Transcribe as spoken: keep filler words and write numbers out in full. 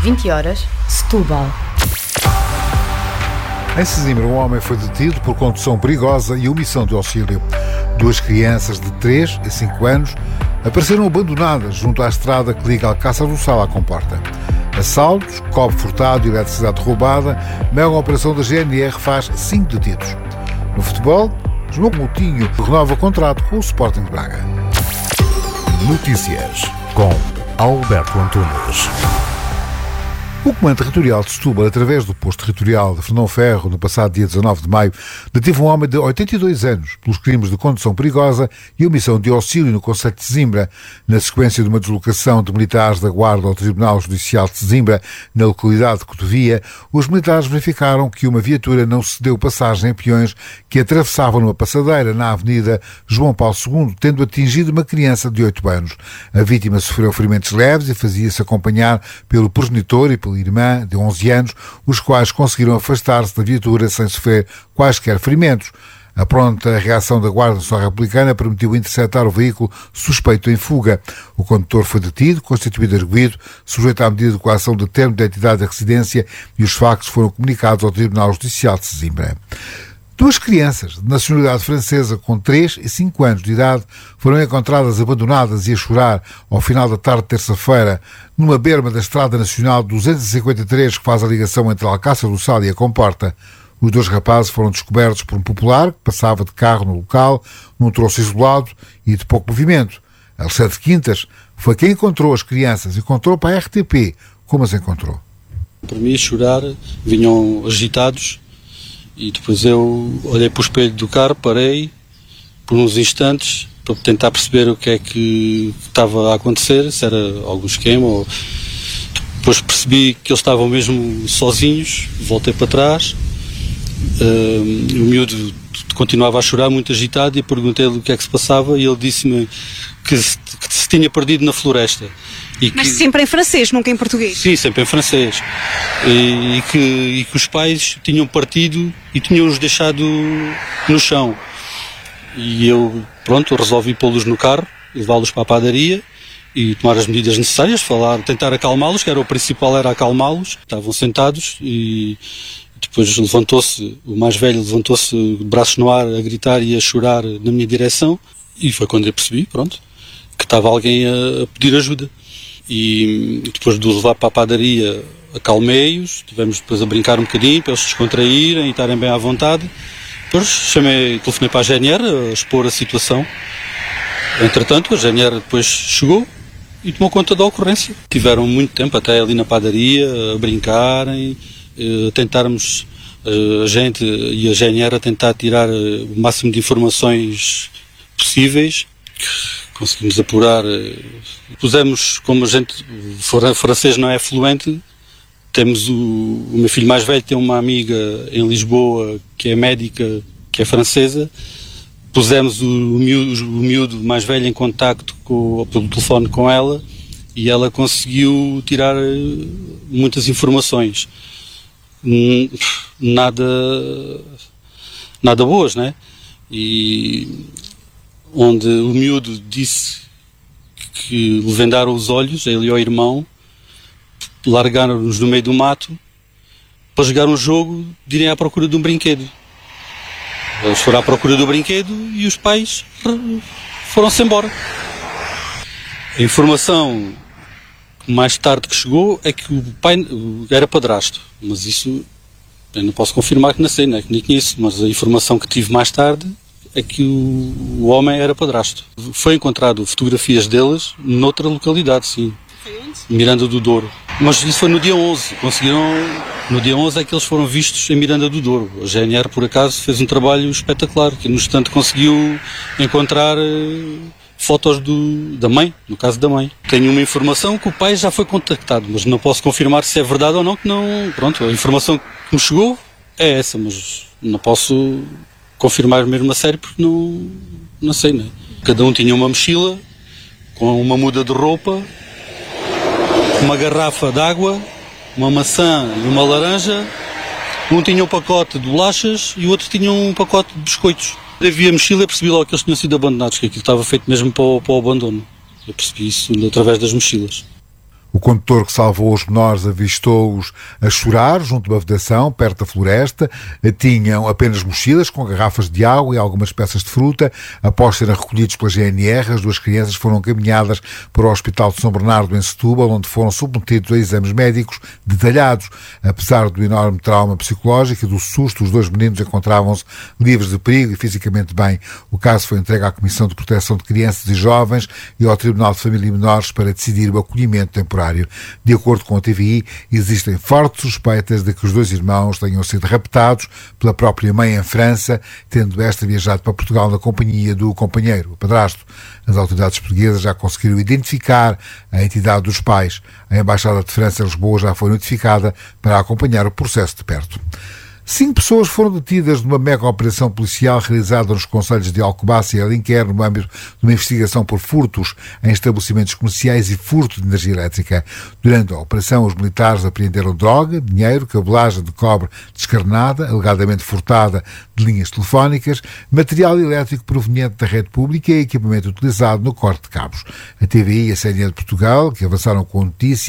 vinte horas, Setúbal. Em Sesimbra, um homem foi detido por condução perigosa e omissão de auxílio. Duas crianças de três e cinco anos apareceram abandonadas junto à estrada que liga Alcácer do Sal à Comporta. Assaltos, cobre furtado e eletricidade roubada, mega operação da G N R faz cinco detidos. No futebol, João Moutinho renova contrato com o Sporting de Braga. Notícias com Alberto Antunes. O Comando Territorial de Setúbal, através do Posto Territorial de Fernão Ferro, no passado dia dezanove de maio, deteve um homem de oitenta e dois anos pelos crimes de condução perigosa e omissão de auxílio no concelho de Sesimbra, na sequência de uma deslocação de militares da Guarda ao Tribunal Judicial de Sesimbra, na localidade de Cotovia. Os militares verificaram que uma viatura não cedeu passagem a peões que atravessavam numa passadeira na Avenida João Paulo segundo, tendo atingido uma criança de oito anos. A vítima sofreu ferimentos leves e fazia-se acompanhar pelo progenitor e pela irmã de onze anos, os quais conseguiram afastar-se da viatura sem sofrer quaisquer ferimentos. A pronta reação da Guarda Nacional Republicana permitiu interceptar o veículo suspeito em fuga. O condutor foi detido, constituído arguido, sujeito à medida de coação de termo de identidade da residência, e os factos foram comunicados ao Tribunal Judicial de Sesimbra. Duas crianças de nacionalidade francesa com três e cinco anos de idade foram encontradas abandonadas e a chorar ao final da tarde de terça-feira numa berma da Estrada Nacional duzentos e cinquenta e três que faz a ligação entre Alcácer do Sal e a Comporta. Os dois rapazes foram descobertos por um popular que passava de carro no local, num troço isolado e de pouco movimento. Alexandre Quintas foi quem encontrou as crianças e contou para a R T P como as encontrou. Para mim, chorar, vinham agitados. E depois eu olhei para o espelho do carro, parei por uns instantes para tentar perceber o que é que estava a acontecer, se era algum esquema. Ou... Depois percebi que eles estavam mesmo sozinhos, voltei para trás. Uh, o miúdo continuava a chorar, muito agitado, e perguntei-lhe o que é que se passava, e ele disse-me que se, que se tinha perdido na floresta. E Mas que... sempre em francês, nunca em português? Sim, sempre em francês. E, e, que, e que os pais tinham partido e tinham-os deixado no chão. E eu, pronto, resolvi pô-los no carro, levá-los para a padaria e tomar as medidas necessárias, falar, tentar acalmá-los, que era o principal, era acalmá-los. Estavam sentados e depois levantou-se, o mais velho levantou-se, braços no ar, a gritar e a chorar na minha direção. E foi quando eu percebi, pronto, que estava alguém a, a pedir ajuda. E depois de os levar para a padaria, acalmei-os, tivemos depois a brincar um bocadinho para eles se descontraírem e estarem bem à vontade. Depois chamei, telefonei para a G N R a expor a situação. Entretanto, a G N R depois chegou e tomou conta da ocorrência. Tiveram muito tempo até ali na padaria a brincarem, a tentarmos, a gente e a G N R a tentar tirar o máximo de informações possíveis. Conseguimos apurar, pusemos, como a gente, o francês não é fluente, temos o, o meu filho mais velho tem uma amiga em Lisboa que é médica, que é francesa, pusemos o, o, miúdo, o miúdo mais velho em contacto com, pelo telefone com ela, e ela conseguiu tirar muitas informações, nada, nada boas, né? E onde o miúdo disse que lhe vendaram os olhos, ele e o irmão, largaram-nos no meio do mato para jogar um jogo de irem à procura de um brinquedo. Eles foram à procura do brinquedo e os pais foram-se embora. A informação mais tarde que chegou é que o pai era padrasto, mas isso eu não posso confirmar que não sei, né? Que nem conheço, mas a informação que tive mais tarde é que o, o homem era padrasto. Foi encontrado fotografias deles noutra localidade, sim. Foi onde? Miranda do Douro. Mas isso foi no dia onze. Conseguiram... No dia onze é que eles foram vistos em Miranda do Douro. A G N R, por acaso, fez um trabalho espetacular, que no instante conseguiu encontrar uh, fotos do, da mãe, no caso da mãe. Tenho uma informação que o pai já foi contactado, mas não posso confirmar se é verdade ou não, que não... Pronto, a informação que me chegou é essa, mas não posso confirmar mesmo a sério porque não, não sei, né? Cada um tinha uma mochila com uma muda de roupa, uma garrafa de água, uma maçã e uma laranja. Um tinha um pacote de bolachas e o outro tinha um pacote de biscoitos. Eu vi a mochila e percebi logo que eles tinham sido abandonados, que aquilo estava feito mesmo para o, para o abandono. Eu percebi isso através das mochilas. O condutor que salvou os menores avistou-os a chorar junto de uma vedação, perto da floresta. Tinham apenas mochilas com garrafas de água e algumas peças de fruta. Após serem recolhidos pela G N R, as duas crianças foram encaminhadas para o Hospital de São Bernardo, em Setúbal, onde foram submetidos a exames médicos detalhados. Apesar do enorme trauma psicológico e do susto, os dois meninos encontravam-se livres de perigo e fisicamente bem. O caso foi entregue à Comissão de Proteção de Crianças e Jovens e ao Tribunal de Família e Menores para decidir o acolhimento temporário. De acordo com a T V I, existem fortes suspeitas de que os dois irmãos tenham sido raptados pela própria mãe em França, tendo esta viajado para Portugal na companhia do companheiro, o padrasto. As autoridades portuguesas já conseguiram identificar a entidade dos pais. A Embaixada de França em Lisboa já foi notificada para acompanhar o processo de perto. Cinco pessoas foram detidas numa mega operação policial realizada nos concelhos de Alcobaça e Alenquer no âmbito de uma investigação por furtos em estabelecimentos comerciais e furto de energia elétrica. Durante a operação, os militares apreenderam droga, dinheiro, cabelagem de cobre descarnada, alegadamente furtada de linhas telefónicas, material elétrico proveniente da rede pública e equipamento utilizado no corte de cabos. A T V I e a C N N de Portugal, que avançaram com a notícia,